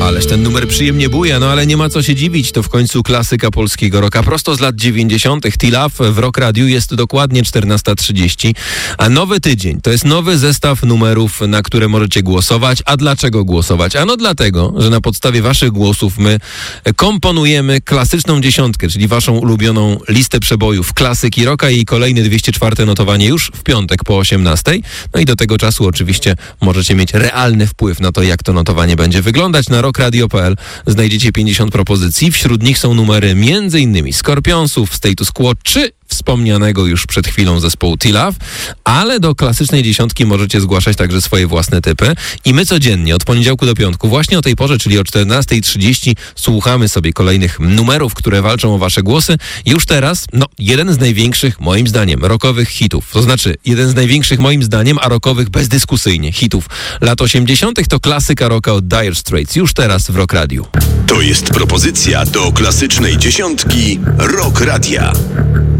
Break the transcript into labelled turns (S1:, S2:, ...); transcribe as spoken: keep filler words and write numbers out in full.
S1: Ależ ten numer przyjemnie buja, no ale nie ma co się dziwić, to w końcu klasyka polskiego rocka. Prosto z lat dziewięćdziesiątych. T-Love w Rock Radiu jest dokładnie czternasta trzydzieści, a nowy tydzień to jest nowy zestaw numerów, na które możecie głosować. A dlaczego głosować? Ano dlatego, że na podstawie waszych głosów my komponujemy klasyczną dziesiątkę, czyli waszą ulubioną listę przebojów klasyki rocka i kolejne dwieście czwarte notowanie już w piątek po osiemnastej. No i do tego czasu oczywiście możecie mieć realny wpływ na to, jak to notowanie będzie wyglądać. Na rock radio kropka p l znajdziecie pięćdziesiąt propozycji. Wśród nich są numery między innymi Scorpionsów, Status Quo czy wspomnianego już przed chwilą zespołu T-Love, ale do klasycznej dziesiątki możecie zgłaszać także swoje własne typy. I my codziennie od poniedziałku do piątku właśnie o tej porze, czyli o czternasta trzydzieści słuchamy sobie kolejnych numerów, które walczą o wasze głosy. Już teraz, no, jeden z największych, moim zdaniem, rockowych hitów, to znaczy jeden z największych moim zdaniem, a rockowych bezdyskusyjnie hitów lat osiemdziesiątych to klasyka rocka od Dire Straits. Już teraz w Rock Radiu.
S2: To jest propozycja do klasycznej dziesiątki Rock Radia.